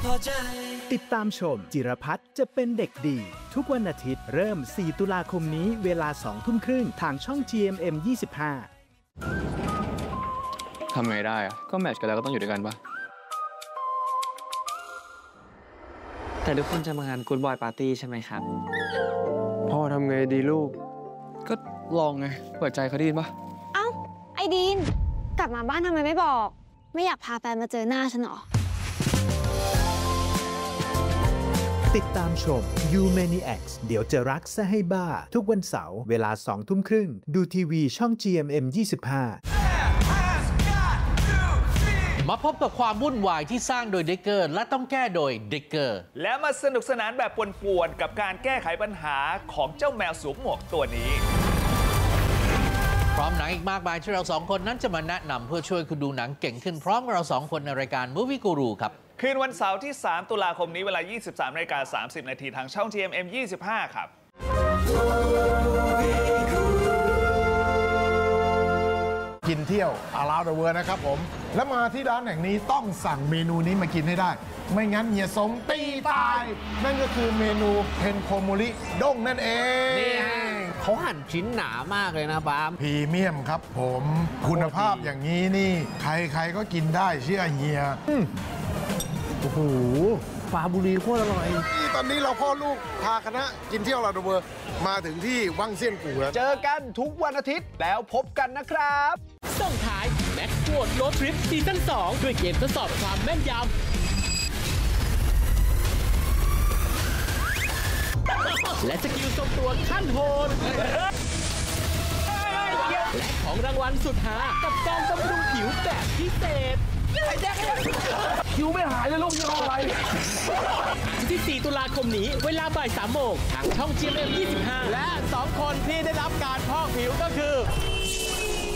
ติดตามชมจิรพัฒน์จะเป็นเด็กดีทุกวันอาทิตย์เริ่ม 4 ตุลาคมนี้เวลา 20:30 น.ทางช่อง GMM 25 ทำไงได้อะก็แมทช์กันแล้วก็ต้องอยู่ด้วยกันปะแต่ทุกคนจะมางานกู๊ดบอยปาร์ตี้ใช่ไหมครับพ่อทำไงดีลูกก็ลองไงเปิดใจเขาดีนปะเอ้าไอดีนกลับมาบ้านทำไมไม่บอกไม่อยากพาแฟนมาเจอหน้าฉันหรอติดตามชม You Maniacs เดี๋ยวจะรักซะให้บ้าทุกวันเสาร์เวลา 20:30 น.ดูทีวีช่อง GMM 25 มาพบกับความวุ่นวายที่สร้างโดยเด็กเกอร์และต้องแก้โดยเด็กเกอร์แล้วมาสนุกสนานแบบป่วนๆกับการแก้ไขปัญหาของเจ้าแมวสวมหมวกตัวนี้พร้อมหนังอีกมากมายที่เราสองคนนั้นจะมาแนะนำเพื่อช่วยคุณดูหนังเก่งขึ้นพร้อมเราสองคนในรายการ Movie Guru ครับคืนวันเสาร์ที่ 3 ตุลาคมนี้เวลา 23:30 น.ทางช่อง GMM 25ครับกินเที่ยวAround the Worldนะครับผมแล้วมาที่ร้านแห่งนี้ต้องสั่งเมนูนี้มากินให้ได้ไม่งั้นเฮียสงตีตายนั่นก็คือเมนูเทนโคโมริด้งนั่นเองนี่ฮะเขาหั่นชิ้นหนามากเลยนะปาล์มพรีเมียมครับผมคุณภาพอย่างนี้นี่ใครๆก็กินได้เชื่อเฮียโอ้โหปลาบุรีโคตรอร่อยนี่ตอนนี้เราพ่อลูกพาคณะกินเที่ยวAround the Worldมาถึงที่วังเซียนกู่แล้วเจอกันทุกวันอาทิตย์แล้วพบกันนะครับส่งท้ายแม็กซ์โหวตโรดทริปซีซั่น 2 ด้วยเกมทดสอบความแม่นยำและสกิลทรงตัวขั้นโหดและของรางวัลสุดหากับการบำรุงผิวแบบพิเศษคิวไม่หายเลยลูกยังอะไรที่4 ตุลาคมนี้เวลาบ่าย 3 โมงทางช่อง GMM 25 และ2 คนที่ได้รับการพอกผิวก็คือ